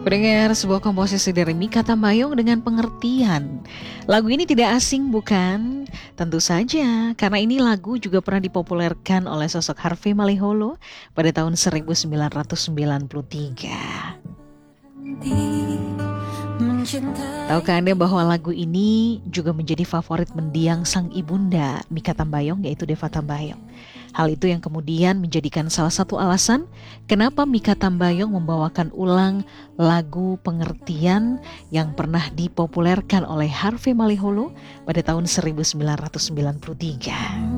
Pendengar, sebuah komposisi dari Mikha Tambayong dengan pengertian. Lagu ini tidak asing bukan? Tentu saja, karena ini lagu juga pernah dipopulerkan oleh sosok Harvey Maliholo pada tahun 1993. Tahukah Anda bahwa lagu ini juga menjadi favorit mendiang sang ibunda Mikha Tambayong, yaitu Deva Tambayong. Hal itu yang kemudian menjadikan salah satu alasan kenapa Mikha Tambayong membawakan ulang lagu Pengertian yang pernah dipopulerkan oleh Harvey Maliholo pada tahun 1993.